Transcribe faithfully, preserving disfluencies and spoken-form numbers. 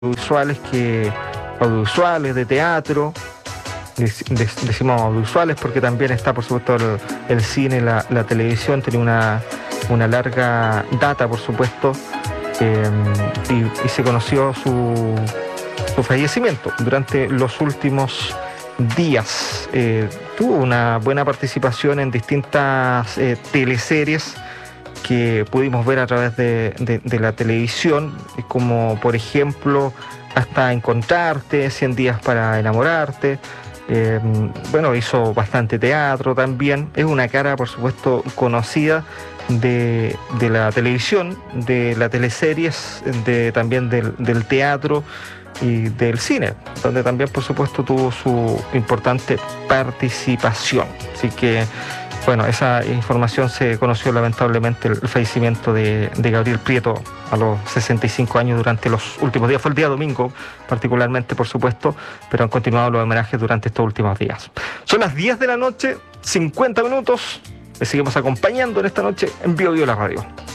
audiovisuales que audiovisuales de teatro, dec- dec- decimos audiovisuales porque también está por supuesto el, el cine, la, la televisión, tiene una, una larga data por supuesto, eh, y, y se conoció su, su fallecimiento durante los últimos días. Eh, tuvo una buena participación en distintas eh, teleseries que pudimos ver a través de, de, de la televisión, como por ejemplo Hasta Encontrarte, cien días para enamorarte. Eh, bueno, hizo bastante teatro también. Es una cara, por supuesto, conocida de, de la televisión, de las teleseries, de, también del, del teatro y del cine, donde también, por supuesto, tuvo su importante participación. Así que bueno, esa información se conoció lamentablemente, el fallecimiento de, de Gabriel Prieto a los sesenta y cinco años durante los últimos días. Fue el día domingo, particularmente, por supuesto, pero han continuado los homenajes durante estos últimos días. Son las diez de la noche, cincuenta minutos. Les seguimos acompañando en esta noche en Bio Bio la Radio.